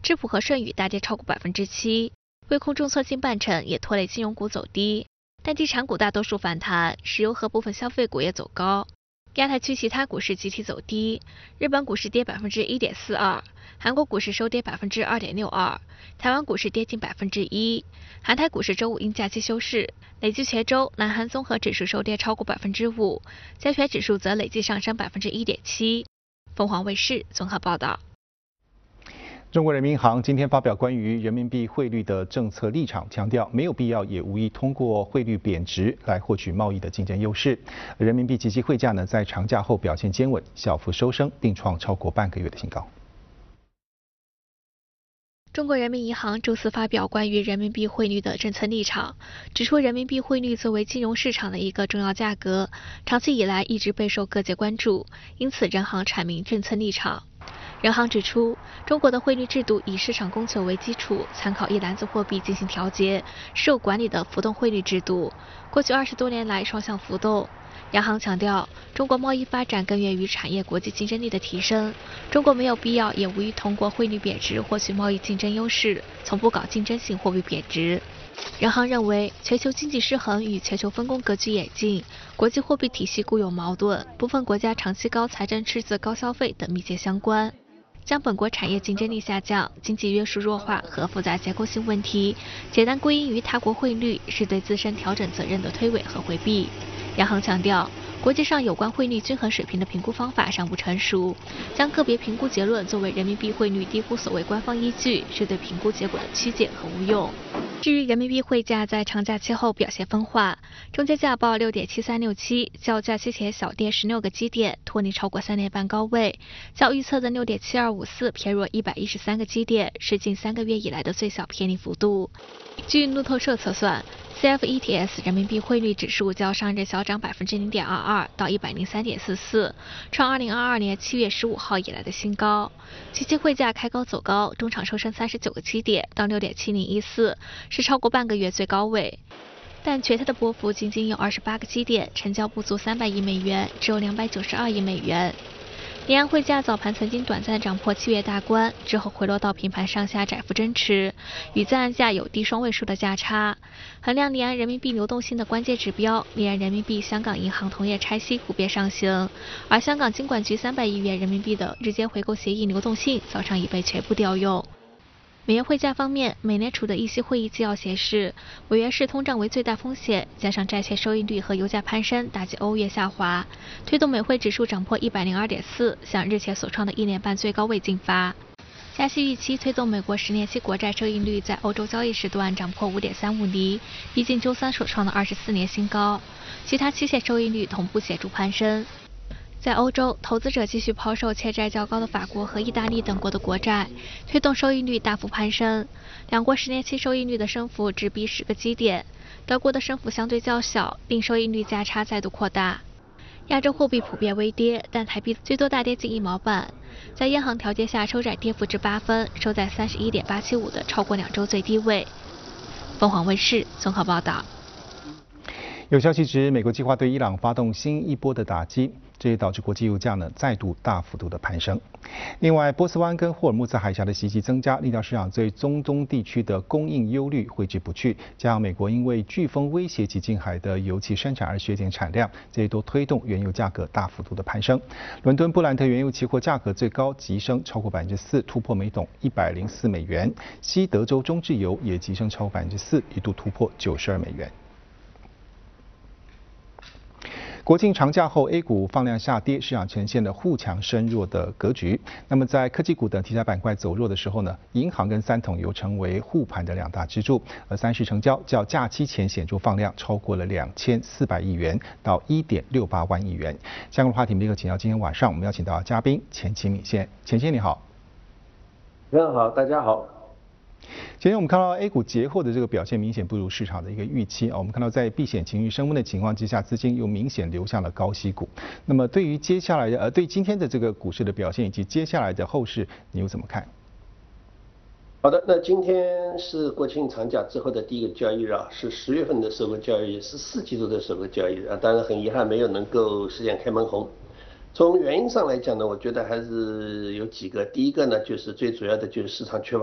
智普和舜宇大跌超过7%，汇控重挫近半成，也拖累金融股走低。但地产股大多数反弹，石油和部分消费股也走高。亚太区其他股市集体走低，日本股市跌1.42%，韩国股市收跌2.62%，台湾股市跌近1%。韩台股市周五因假期休市，累计全周南韩综合指数收跌超过5%，加权指数则累计上升1.7%。凤凰卫视综合报道。 中国人民银行今天发表关于人民币汇率的政策立场，强调没有必要也无意通过汇率贬值来获取贸易的竞争优势。人民币即期汇价呢，在长假后表现坚稳，小幅收升，并创超过半个月的新高。 中国人民银行周四发表关于人民币汇率的政策立场，指出人民币汇率作为金融市场的一个重要价格，长期以来一直备受各界关注，因此人行阐明政策立场。人行指出，中国的汇率制度以市场供求为基础，参考一篮子货币进行调节，是有管理的浮动汇率制度。过去20多年来双向浮动。央行强调，中国贸易发展根源于产业国际竞争力的提升，中国没有必要也无意通过汇率贬值获取贸易竞争优势，从不搞竞争性货币贬值。人行认为，全球经济失衡与全球分工格局演进、国际货币体系固有矛盾、部分国家长期高财政赤字、高消费等密切相关。将本国产业竞争力下降、经济约束弱化和复杂结构性问题简单归因于他国汇率，是对自身调整责任的推诿和回避。央行强调，国际上有关汇率均衡水平的评估方法尚不成熟，将个别评估结论作为人民币汇率低估所谓官方依据，是对评估结果的曲解和误用。至于人民币汇价在长假期后表现分化，中间价报6.7367，较假期前小跌16个基点，脱离超过3年半高位，较预测的6.7254偏弱113个基点，是近3个月以来的最小偏离幅度。据路透社测算，CFETS 人民币汇率指数较上日小涨0.22%到103.44，创2022年7月15号以来的新高。即期汇价开高走高，中场收升39个基点到6.7014，是超过半个月最高位。但全天的波幅仅有28个基点，成交不足300亿美元，只有292亿美元。离岸汇价早盘曾经短暂涨破7月大关，之后回落到平盘上下窄幅争持，与在岸价有低双位数的价差。衡量离岸人民币流动性的关键指标，离岸人民币香港银行同业拆息普遍上行，而香港金管局300亿元人民币的日间回购协议流动性早上已被全部调用。美元汇价方面，美联储的议息会议纪要显示，委员视通胀为最大风险，加上债券收益率和油价攀升打击欧元下滑，推动美汇指数涨破102.4，向日前所创的1年半最高位进发。加息预期推动美国10年期国债收益率在欧洲交易时段涨破5.35厘，逼近周三所创的24年新高，其他期限收益率同步显著攀升。在欧洲，投资者继续抛售欠债较高的法国和意大利等国的国债，推动收益率大幅攀升。两国10年期收益率的升幅直逼10个基点，德国的升幅相对较小，令收益率价差再度扩大。亚洲货币普遍微跌，但台币最多大跌近1毛半，在央行调节下收窄跌幅至8分，收在31.875的超过2周最低位。凤凰卫视综合报道。 有消息指，美国计划对伊朗发动新一波的打击，这也导致国际油价呢再度大幅度的攀升。另外，波斯湾跟霍尔木兹海峡的袭击增加，令到市场对中东地区的供应忧虑挥之不去。加上美国因为飓风威胁其近海的油气生产而削减产量，这些都推动原油价格大幅度的攀升。伦敦布兰特原油期货价格最高急升超过4%，突破每桶104美元。西德州中质油也急升超过4%，一度突破92美元。国庆长假后 ，A 股放量下跌，市场呈现了互强深弱的格局。那么在科技股等题材板块走弱的时候呢，银行跟三桶油成为护盘的2大支柱。而三市成交较假期前显著放量，超过了2400亿元到1.68万亿元。相关的话题立刻请到今天晚上我们邀请到的嘉宾钱其敏先，钱先你好。 主持人好，大家好。 今天我们看到 A 股节后的这个表现明显不如市场的一个预期啊，我们看到在避险情绪升温的情况之下，资金又明显流向了高息股。那么对于接下来的对今天的这个股市的表现以及接下来的后市，你又怎么看？ 好的，那今天是国庆长假之后的第一个交易日啊，是10月份的首个交易日，是4季度的首个交易日啊。当然很遗憾没有能够实现开门红。从原因上来讲呢，我觉得还是有几个。第一个呢，就是最主要的就是市场缺乏